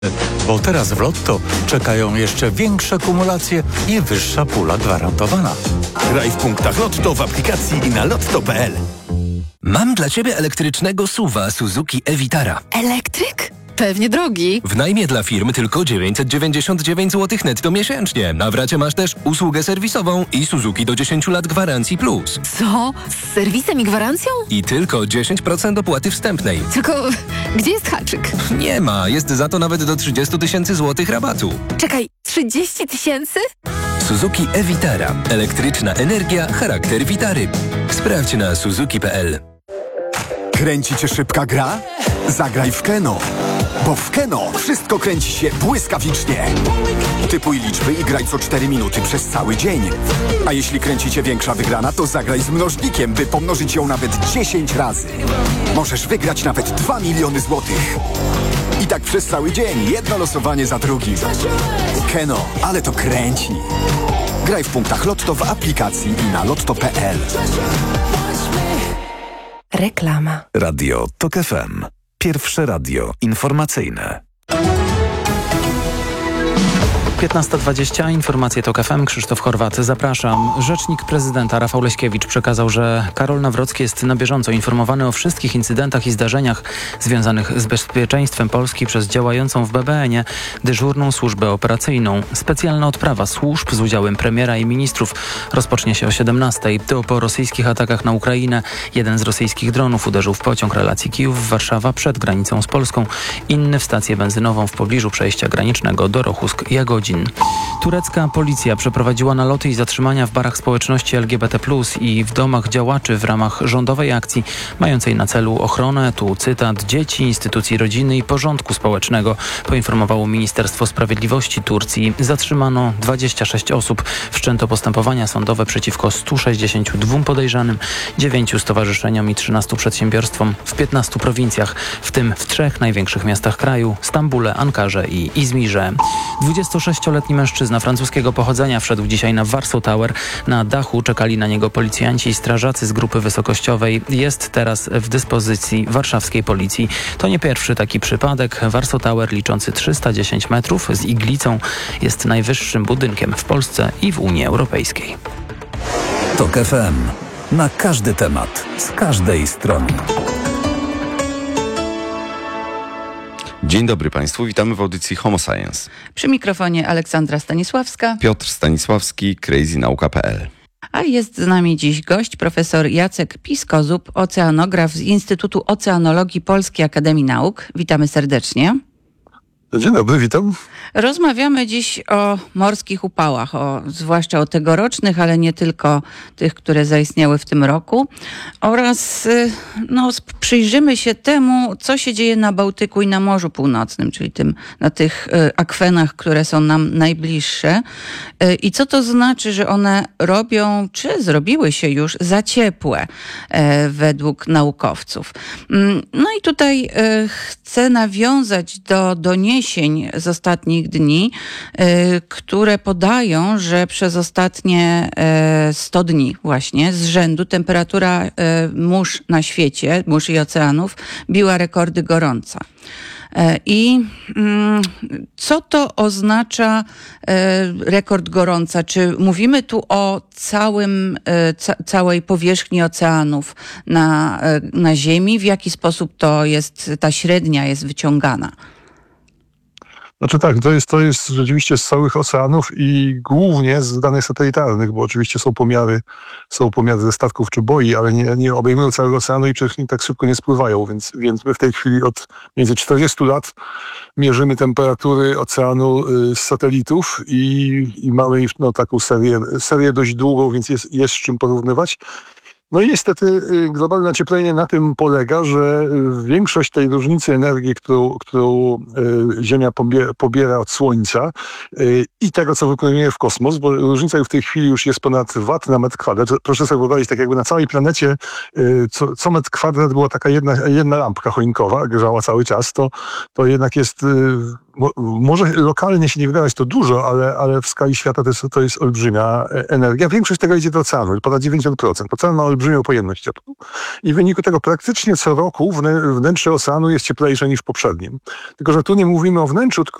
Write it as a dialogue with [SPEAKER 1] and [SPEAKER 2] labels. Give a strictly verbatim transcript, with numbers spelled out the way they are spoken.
[SPEAKER 1] Bo teraz w Lotto czekają jeszcze większe kumulacje i wyższa pula gwarantowana.
[SPEAKER 2] Graj w punktach Lotto w aplikacji i na lotto kropka p l.
[SPEAKER 3] Mam dla Ciebie elektrycznego suwa Suzuki e-Vitara.
[SPEAKER 4] Elektryk? Pewnie drogi.
[SPEAKER 3] W najmie dla firmy tylko dziewięćset dziewięćdziesiąt dziewięć złotych netto miesięcznie. Na w racie masz też usługę serwisową i Suzuki do dziesięciu lat gwarancji plus.
[SPEAKER 4] Co? Z serwisem i gwarancją?
[SPEAKER 3] I tylko dziesięć procent opłaty wstępnej.
[SPEAKER 4] Tylko gdzie jest haczyk?
[SPEAKER 3] Nie ma, jest za to nawet do trzydzieści tysięcy złotych rabatu.
[SPEAKER 4] Czekaj, trzydzieści tysięcy?
[SPEAKER 3] Suzuki e-Vitara. Elektryczna energia, charakter Vitary. Sprawdź na suzuki kropka p l.
[SPEAKER 5] Kręci Cię szybka gra? Zagraj w Keno. Bo w Keno wszystko kręci się błyskawicznie. Typuj liczby i graj co cztery minuty przez cały dzień. A jeśli kręci Cię większa wygrana, to zagraj z mnożnikiem, by pomnożyć ją nawet dziesięć razy. Możesz wygrać nawet dwa miliony złotych. I tak przez cały dzień, jedno losowanie za drugim. Keno, ale to kręci. Graj w punktach Lotto w aplikacji i na lotto kropka p l.
[SPEAKER 4] Reklama.
[SPEAKER 6] Radio Tok F M. Pierwsze radio informacyjne.
[SPEAKER 7] piętnasta dwadzieścia, informacje Tok F M, Krzysztof Horvat, zapraszam. Rzecznik prezydenta Rafał Leśkiewicz przekazał, że Karol Nawrocki jest na bieżąco informowany o wszystkich incydentach i zdarzeniach związanych z bezpieczeństwem Polski przez działającą w B B N-ie dyżurną służbę operacyjną. Specjalna odprawa służb z udziałem premiera i ministrów rozpocznie się o siedemnastej. To po rosyjskich atakach na Ukrainę. Jeden z rosyjskich dronów uderzył w pociąg relacji Kijów-Warszawa przed granicą z Polską. Inny w stację benzynową w pobliżu przejścia granicznego Dorochusk-Jagodzin. Turecka policja przeprowadziła naloty i zatrzymania w barach społeczności L G B T plus i w domach działaczy w ramach rządowej akcji mającej na celu ochronę, tu cytat, dzieci, instytucji rodziny i porządku społecznego, poinformowało Ministerstwo Sprawiedliwości Turcji. Zatrzymano dwadzieścia sześć osób. Wszczęto postępowania sądowe przeciwko stu sześćdziesięciu dwóm podejrzanym, dziewięciu stowarzyszeniom i trzynastu przedsiębiorstwom w piętnastu prowincjach, w tym w trzech największych miastach kraju, Stambule, Ankarze i Izmirze. dwudziestosześcioletni mężczyzna francuskiego pochodzenia wszedł dzisiaj na Warsaw Tower. Na dachu czekali na niego policjanci i strażacy z grupy wysokościowej. Jest teraz w dyspozycji warszawskiej policji. To nie pierwszy taki przypadek. Warsaw Tower, liczący trzysta dziesięć metrów z iglicą, jest najwyższym budynkiem w Polsce i w Unii Europejskiej.
[SPEAKER 6] Tok F M. Na każdy temat, z każdej strony.
[SPEAKER 8] Dzień dobry Państwu, witamy w audycji Homo Science.
[SPEAKER 9] Przy mikrofonie Aleksandra Stanisławska,
[SPEAKER 8] Piotr Stanisławski, crazy nauka kropka p l.
[SPEAKER 9] A jest z nami dziś gość, profesor Jacek Piskozub, oceanograf z Instytutu Oceanologii Polskiej Akademii Nauk. Witamy serdecznie.
[SPEAKER 10] Dzień dobry, witam.
[SPEAKER 9] Rozmawiamy dziś o morskich upałach, o, zwłaszcza o tegorocznych, ale nie tylko tych, które zaistniały w tym roku. Oraz no, przyjrzymy się temu, co się dzieje na Bałtyku i na Morzu Północnym, czyli tym, na tych akwenach, które są nam najbliższe. I co to znaczy, że one robią, czy zrobiły się już za ciepłe według naukowców. No i tutaj chcę nawiązać do doniesień z ostatnich dni, y, które podają, że przez ostatnie y, sto dni właśnie z rzędu temperatura y, mórz na świecie, mórz i oceanów biła rekordy gorąca. I co to oznacza rekord gorąca? Czy mówimy tu o całym, ca, całej powierzchni oceanów na, na Ziemi? W jaki sposób to jest, ta średnia jest wyciągana?
[SPEAKER 10] Znaczy tak, to jest, to jest rzeczywiście z całych oceanów i głównie z danych satelitarnych, bo oczywiście są pomiary, są pomiary ze statków czy boi, ale nie, nie obejmują całego oceanu i przecież tak szybko nie spływają, więc, więc my w tej chwili od między czterdziestu lat mierzymy temperatury oceanu z satelitów i, i mamy no, taką serię, serię dość długą, więc jest, jest z czym porównywać. No i niestety globalne ocieplenie na tym polega, że większość tej różnicy energii, którą, którą Ziemia pobiera od Słońca i tego, co wypłynie w kosmos, bo różnica w tej chwili już jest ponad watt na metr kwadrat. Proszę sobie wyobrazić, tak jakby na całej planecie co, co metr kwadrat była taka jedna, jedna lampka choinkowa, grzała cały czas, to, to jednak jest mo, może lokalnie się nie wydawać to dużo, ale, ale w skali świata to jest, to jest olbrzymia energia. Większość tego idzie do oceanu, ponad dziewięćdziesiąt procent. Ocean ma olbrzymią pojemność ciepła. I w wyniku tego praktycznie co roku wnętrze oceanu jest cieplejsze niż w poprzednim. Tylko że tu nie mówimy o wnętrzu, tylko